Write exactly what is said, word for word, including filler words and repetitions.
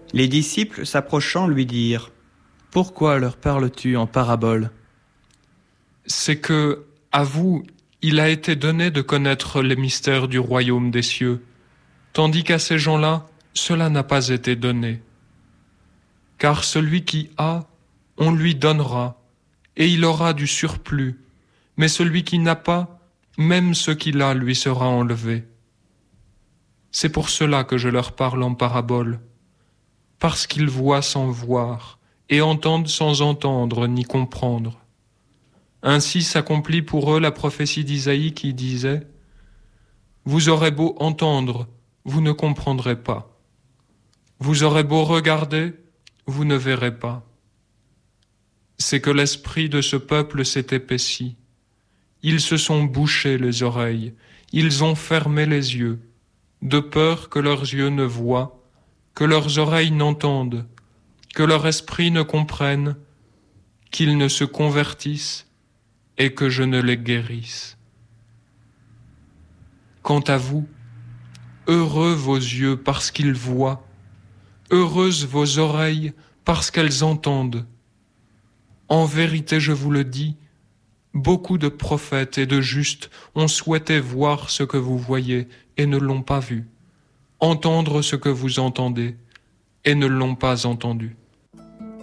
Les disciples, s'approchant, lui dirent : « Pourquoi leur parles-tu en parabole ? » C'est que, à vous, il a été donné de connaître les mystères du royaume des cieux, tandis qu'à ces gens-là, cela n'a pas été donné. Car celui qui a, on lui donnera, et il aura du surplus, mais celui qui n'a pas, même ce qu'il a lui sera enlevé. C'est pour cela que je leur parle en parabole, parce qu'ils voient sans voir, et entendent sans entendre ni comprendre. Ainsi s'accomplit pour eux la prophétie d'Isaïe qui disait : « Vous aurez beau entendre, vous ne comprendrez pas. Vous aurez beau regarder, vous ne verrez pas. » C'est que l'esprit de ce peuple s'est épaissi. Ils se sont bouchés les oreilles, ils ont fermé les yeux, de peur que leurs yeux ne voient, que leurs oreilles n'entendent, que leur esprit ne comprenne, qu'ils ne se convertissent et que je ne les guérisse. Quant à vous, heureux vos yeux parce qu'ils voient, heureuses vos oreilles parce qu'elles entendent. En vérité, je vous le dis, beaucoup de prophètes et de justes ont souhaité voir ce que vous voyez et ne l'ont pas vu, entendre ce que vous entendez et ne l'ont pas entendu.